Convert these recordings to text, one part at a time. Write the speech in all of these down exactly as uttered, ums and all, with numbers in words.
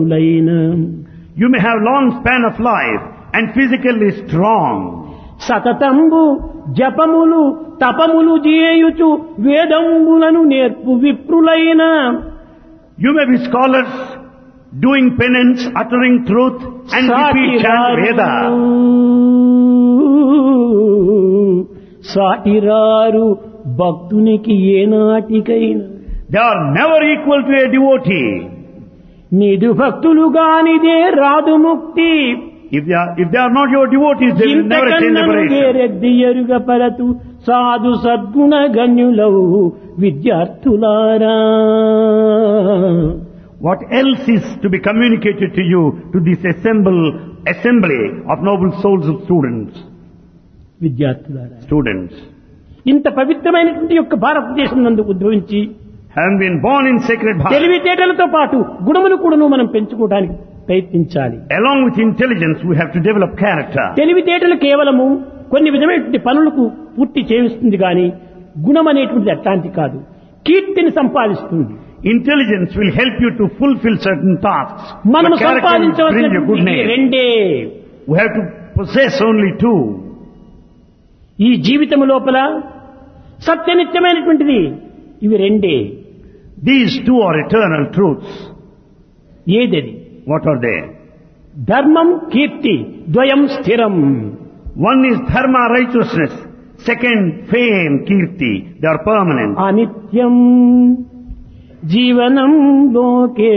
You may have long span of life and physically strong. సతతంబు జపములు తపములు చేయుచు వేదంబులను నేర్పు విప్రులైన. You may be scholars doing penance, uttering truth and repeat chant Veda. సాటిరారు భక్తునికి ఏనాటికైనా. They are never equal to a devotee. నిదు భక్తులు గానిదే రాదు ముక్తి. If they are, if they are not your devotees, they will never attain liberation. పరతు సాధు సద్గుణ గణ్యులవు విద్యార్థులారా. What else is to be communicated to you, to this assemble, assembly of noble souls of students? విద్యార్థులారా, Students. ఇంత పవిత్రమైనటువంటి యొక్క భారతదేశం నందు ఉద్భవించి Having been born in sacred Bharat, తెలివితేటలతో పాటు గుణములు కూడాను మనం పెంచుకోవడానికి ప్రయత్నించాలి. along with intelligence, we have to develop character. తెలివితేటలు కేవలము కొన్ని విధమైనటువంటి పనులకు పూర్తి చేయిస్తుంది కానీ గుణం అనేటువంటిది అట్లాంటి కాదు, కీర్తిని సంపాదిస్తుంది. Intelligence will help you to fulfill certain tasks. మనం But character will bring you good సంపాదించవలసినటువంటి name. రెండే. We have to possess only two. ఈ జీవితం లోపల సత్యనిత్యమైనటువంటిది ఇవి రెండే. These two are eternal truths. ఏదది? What are they? ధర్మం కీర్తి ద్వయం స్థిరం. One is dharma, righteousness. Second, fame, kirti. They are permanent. అనిత్యం జీవనం లోకే.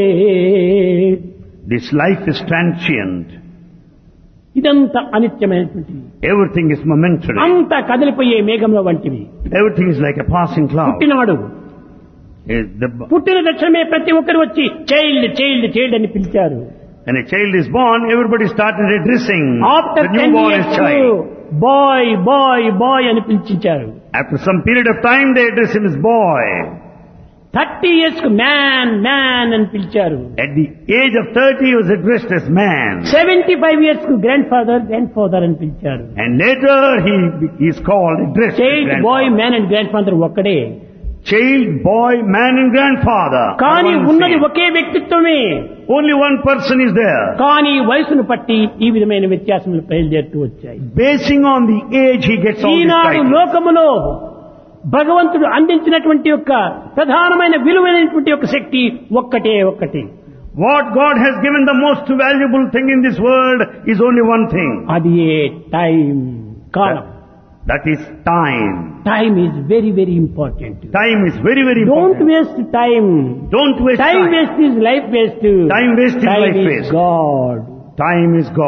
This life is transient. ఇదంతా అనిత్యమైనటువంటిది. Everything is momentary. అంతా కదిలిపోయే మేఘంలో వంటివి. Everything is like a passing cloud. పుట్టినాడు, Eh, the- పుట్టిన తక్షణమే ప్రతి ఒక్కరు వచ్చి చైల్డ్ చైల్డ్ చైల్డ్ అని పిలిచారు. When a child is born, everybody started addressing after the ten newborn as years child. Bye bye bye అని పిలిచించారు. After some period of time, they address him as boy. Thirty years కు man man అని పిలిచారు. At the age of thirty, he was addressed as man. Seventy five years కు grand father grand father అని పిలిచారు. And later, he he is called, addressed as child bye grandfather. Man and grand father ఒక్కడే. Child, boy, man and grandfather. కానీ are one ఉన్నది same. Okay వ్యక్తిత్వమే. Only one person is there. కానీ వయసును పట్టి ఈ విధమైన వ్యత్యాసములు బయలుదేరుతూ వచ్చాయి. Basing on the age, he gets all these Eenadu titles. లోకములో భగవంతుడు అందించినటువంటి యొక్క ప్రధానమైన విలువైనటువంటి యొక్క శక్తి ఒక్కటే ఒక్కటి. What God has given the most valuable thing in this world is only one thing. అది ఏ time, column. That is time. Time is very very important. Time is very, very don't important. Waste time. Don't waste time time. Waste is life waste. Time waste is time life is waste. God. Time is God.